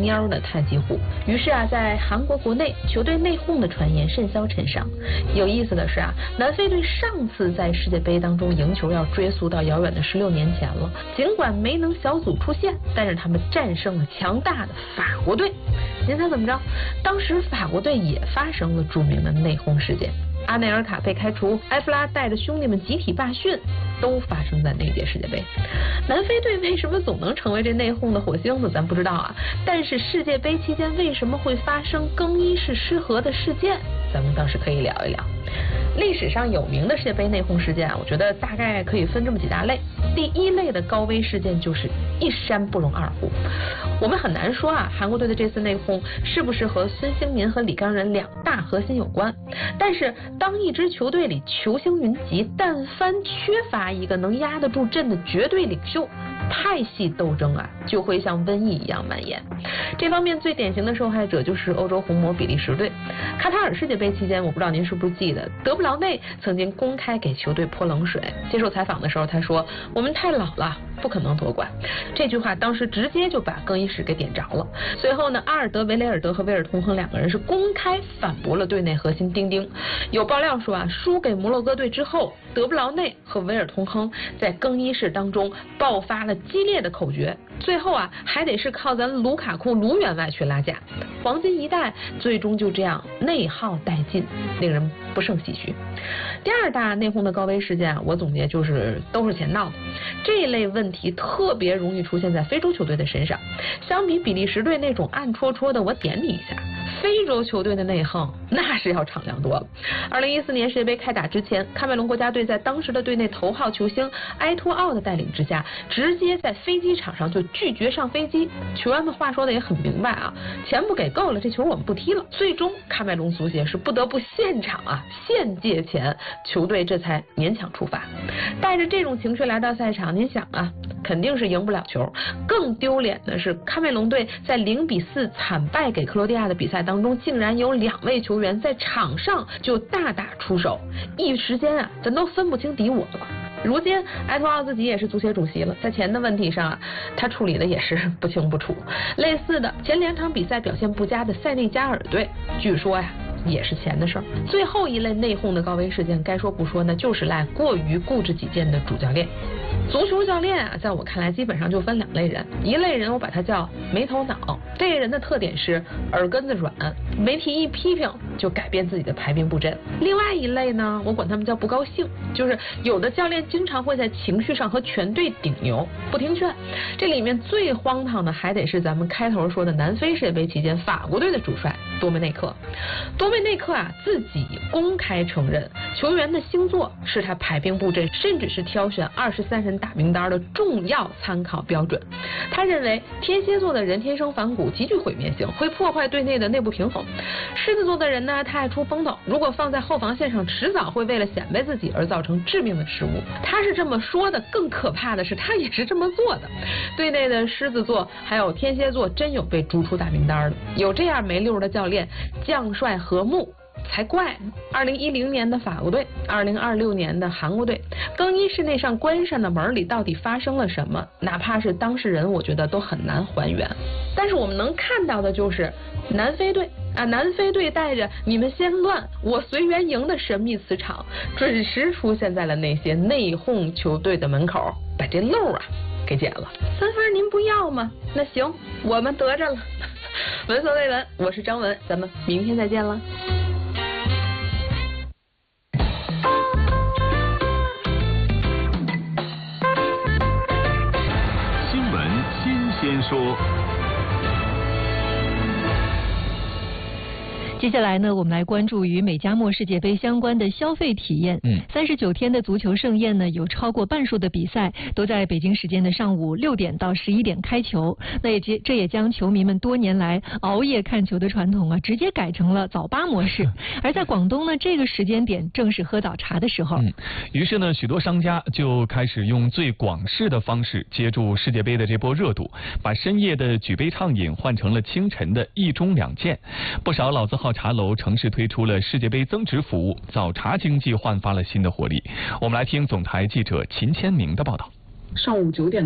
蔫的太极湖。于是啊，在韩国国内，球队内讧的传言甚嚣尘上。有意思的是啊，南非队上次在世界杯当中赢球要追溯到遥远的16年前了。尽管没能小组出线，但是他们战胜了强大的法国队。您猜怎么着？当时法国队也发生了著名的内讧事件。阿内尔卡被开除，埃弗拉带着兄弟们集体罢训，都发生在那届世界杯。南非队为什么总能成为这内讧的火星子，咱不知道啊。但是世界杯期间为什么会发生更衣室失和的事件，咱们倒是可以聊一聊。历史上有名的世界杯内讧事件啊，我觉得大概可以分这么几大类。第一类的高危事件就是一山不容二虎。我们很难说啊，韩国队的这次内讧是不是和孙兴民和李刚仁两大核心有关？但是当一支球队里球星云集，但凡缺乏一个能压得住阵的绝对领袖，派系斗争啊就会像瘟疫一样蔓延。这方面最典型的受害者就是欧洲红魔比利时队。卡塔尔世界杯期间，我不知道您是不是记得，德布劳内曾经公开给球队泼冷水。接受采访的时候他说，我们太老了，不可能夺冠。这句话当时直接就把更衣室给点着了。随后呢，阿尔德维雷尔德和威尔通亨两个人是公开反驳了队内核心丁丁。有爆料说啊，输给摩洛哥队之后，德布劳内和维尔通亨在更衣室当中爆发了激烈的口角，最后啊还得是靠咱卢卡库卢员外去拉架。黄金一代最终就这样内耗殆尽，令人不胜唏嘘。第二大内讧的高危事件啊，我总结就是都是钱闹的。这一类问题特别容易出现在非洲球队的身上，相比比利时队那种暗戳戳的我点你一下，非洲球队的内讧那是要敞亮多了。2014年世界杯开打之前，喀麦隆国家队在当时的队内头号球星埃托奥的带领之下，直接在飞机场上就拒绝上飞机。球员们话说的也很明白啊，钱不给够了，这球我们不踢了。最终喀麦隆足协是不得不现场现借钱，球队这才勉强出发。带着这种情绪来到赛场，您想啊，肯定是赢不了球。更丢脸的是，喀麦隆队在0-4惨败给克罗地亚的比赛当中，竟然有2位球员在场上就大打出手，一时间啊，咱都分不清敌我了。如今埃托奥自己也是足协主席了，在钱的问题上啊，他处理的也是不清不楚。类似的，前2场比赛表现不佳的塞内加尔队，据说呀也是钱的事儿。最后一类内讧的高危事件，该说不说呢，就是赖过于固执己见的主教练。足球教练啊，在我看来基本上就分2类人，一类人我把他叫没头脑，这类人的特点是耳根子软，媒体一批评就改变自己的排兵布阵。另外一类呢，我管他们叫不高兴，就是有的教练经常会在情绪上和全队顶牛，不听劝。这里面最荒唐的还得是咱们开头说的南非世界杯期间法国队的主帅多梅内克。多梅内克啊自己公开承认，球员的星座是他排兵布阵，甚至是挑选23人大名单的重要参考标准。他认为天蝎座的人天生反骨，极具毁灭性，会破坏队内的内部平衡。狮子座的人呢，他爱出风头，如果放在后防线上，迟早会为了显摆自己而造成致命的失误。他是这么说的，更可怕的是他也是这么做的。队内的狮子座还有天蝎座真有被逐出大名单的，有这样没溜的教练，将帅和睦才怪。2010年的法国队，2026年的韩国队，更衣室那扇关上的门里到底发生了什么，哪怕是当事人，我觉得都很难还原。但是我们能看到的就是南非队南非队带着你们先乱我随缘赢的神秘磁场，准时出现在了那些内讧球队的门口，把这漏给捡了。3分您不要吗？那行，我们得着了。闻所未闻，我是张文，咱们明天再见了。 新闻新鲜说。 接下来呢，我们来关注与美加墨世界杯相关的消费体验。39天的足球盛宴呢，有超过半数的比赛都在北京时间的上午6点到11点开球。这也将球迷们多年来熬夜看球的传统直接改成了早八模式。而在广东呢，这个时间点正是喝早茶的时候。 于是呢，许多商家就开始用最广式的方式接住世界杯的这波热度，把深夜的举杯畅饮换成了清晨的1盅2件。不少老字号茶楼城市推出了世界杯增值服务，早茶经济焕发了新的活力。我们来听总台记者秦千明的报道。 上午9点